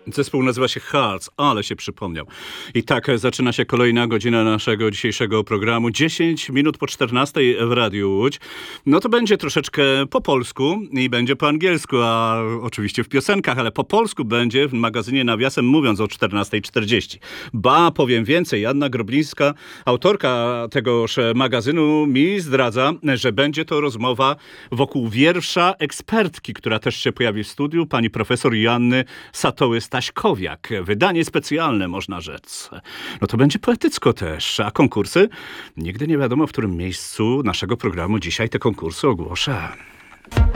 Zespół nazywa się Hearts, ale się przypomniał. I tak zaczyna się kolejna godzina naszego dzisiejszego programu. 10 minut po 14 w Radiu Łódź. No to będzie troszeczkę po polsku i będzie po angielsku, a oczywiście w piosenkach, ale po polsku będzie w magazynie Nawiasem mówiąc o 14:40. Ba, powiem więcej, Joanna Groblińska, autorka tegoż magazynu, mi zdradza, że będzie to rozmowa wokół wiersza ekspertki, która też się pojawi w studiu, pani profesor Joanny Satoły-Staśkowiak. Wydanie specjalne, można rzec. No to będzie poetycko też. A konkursy? Nigdy nie wiadomo, w którym miejscu naszego programu dzisiaj te konkursy ogłoszę.